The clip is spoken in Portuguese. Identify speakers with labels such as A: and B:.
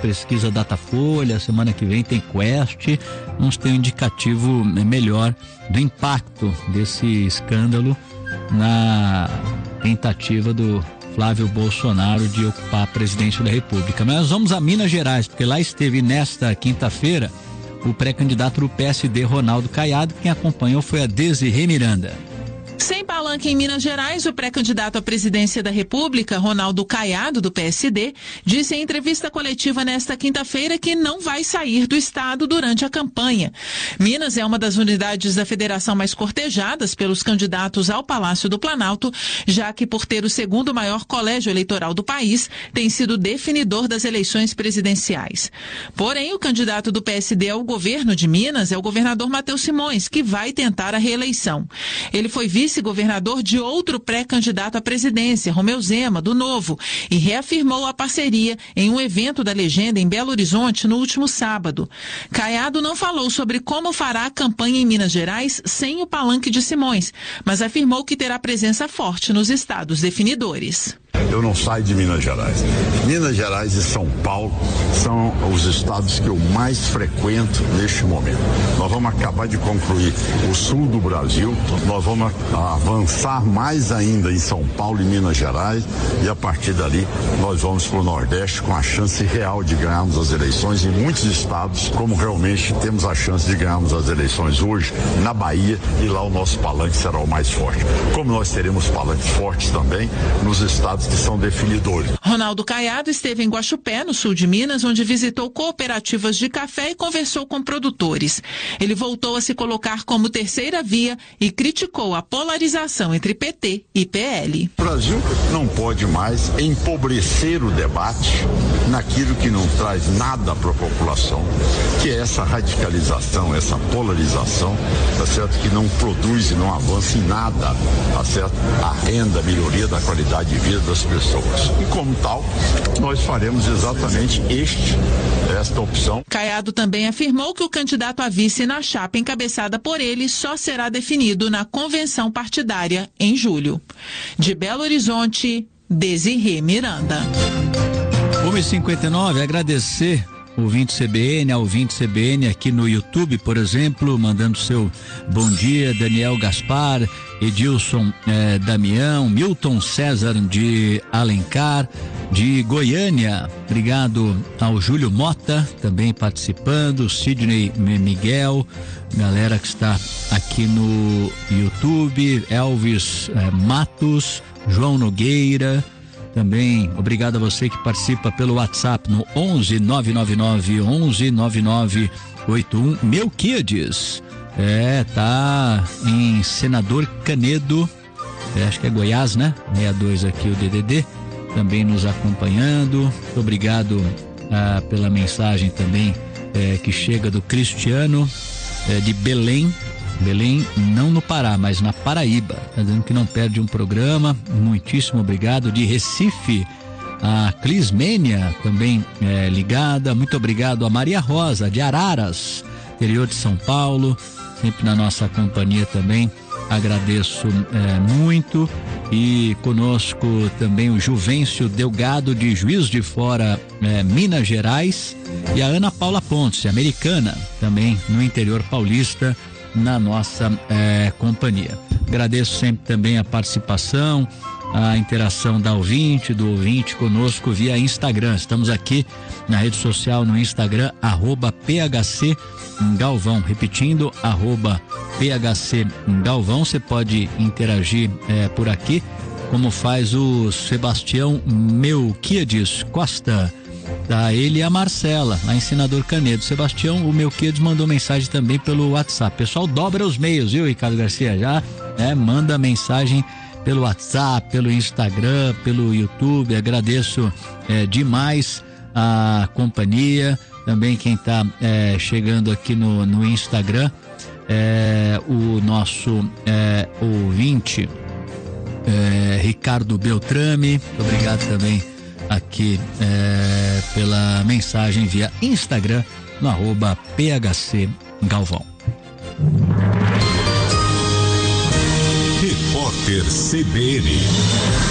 A: pesquisa Datafolha, semana que vem tem Quest, vamos ter um indicativo melhor do impacto desse escândalo na tentativa do Flávio Bolsonaro de ocupar a presidência da República. Mas nós vamos a Minas Gerais, porque lá esteve nesta quinta-feira o pré-candidato do PSD, Ronaldo Caiado. Quem acompanhou foi a Desirê Miranda.
B: Sem palanque em Minas Gerais, o pré-candidato à presidência da República, Ronaldo Caiado, do PSD, disse em entrevista coletiva nesta quinta-feira que não vai sair do estado durante a campanha. Minas é uma das unidades da federação mais cortejadas pelos candidatos ao Palácio do Planalto, já que, por ter o segundo maior colégio eleitoral do país, tem sido definidor das eleições presidenciais. Porém, o candidato do PSD ao governo de Minas é o governador Matheus Simões, que vai tentar a reeleição. Ele foi vice-governador de outro pré-candidato à presidência, Romeu Zema, do Novo, e reafirmou a parceria em um evento da legenda em Belo Horizonte no último sábado. Caiado não falou sobre como fará a campanha em Minas Gerais sem o palanque de Simões, mas afirmou que terá presença forte nos estados definidores.
C: Eu não saio de Minas Gerais. Minas Gerais e São Paulo são os estados que eu mais frequento neste momento. Nós vamos acabar de concluir o sul do Brasil, nós vamos avançar mais ainda em São Paulo e Minas Gerais, e a partir dali nós vamos para o Nordeste com a chance real de ganharmos as eleições em muitos estados, como realmente temos a chance de ganharmos as eleições hoje na Bahia, e lá o nosso palanque será o mais forte. Como nós teremos palanques fortes também nos estados que são definidores.
B: Ronaldo Caiado esteve em Guaxupé, no sul de Minas, onde visitou cooperativas de café e conversou com produtores. Ele voltou a se colocar como terceira via e criticou a polarização entre PT e PL.
C: O Brasil não pode mais empobrecer o debate naquilo que não traz nada para a população, que é essa radicalização, essa polarização, tá certo? Que não produz e não avança em nada, tá certo? A renda, a melhoria da qualidade de vida das pessoas. E como tal, nós faremos exatamente esta opção.
B: Caiado também afirmou que o candidato a vice na chapa encabeçada por ele só será definido na convenção partidária em julho. De Belo Horizonte, Desirê Miranda.
A: 1h59, agradecer ouvinte CBN aqui no YouTube, por exemplo, mandando seu bom dia, Daniel Gaspar, Edilson Damião, Milton César de Alencar, de Goiânia, obrigado ao Júlio Mota, também participando, Sidney Miguel, galera que está aqui no YouTube, Elvis Matos, João Nogueira, também obrigado a você que participa pelo WhatsApp no 11 999 11 9981. Melquiades, tá em Senador Canedo, acho que é Goiás, né? 62 aqui o DDD, também nos acompanhando. Muito obrigado pela mensagem também que chega do Cristiano de Belém, não no Pará, mas na Paraíba, tá dizendo que não perde um programa. Muitíssimo obrigado. De Recife, a Clismênia também ligada. Muito obrigado a Maria Rosa de Araras, interior de São Paulo, sempre na nossa companhia também, agradeço muito. E conosco também o Juvencio Delgado de Juiz de Fora, Minas Gerais, e a Ana Paula Pontes, americana, também no interior paulista, na nossa companhia. Agradeço sempre também a participação, a interação do ouvinte conosco via Instagram. Estamos aqui na rede social no Instagram, @PHC Galvão, repetindo, @PHC Galvão. Você pode interagir por aqui, como faz o Sebastião Melquiades Costa. Tá, ele e a Marcela, lá em Senador Canedo. Sebastião, o Melquiades mandou mensagem também pelo WhatsApp. Pessoal, dobra os meios, viu, Ricardo Garcia? Já manda mensagem pelo WhatsApp, pelo Instagram, pelo YouTube. Agradeço demais a companhia. Também quem tá chegando aqui no Instagram, o nosso ouvinte Ricardo Beltrame. Muito obrigado também aqui pela mensagem via Instagram no @PHC Galvão.
D: Repórter CBN.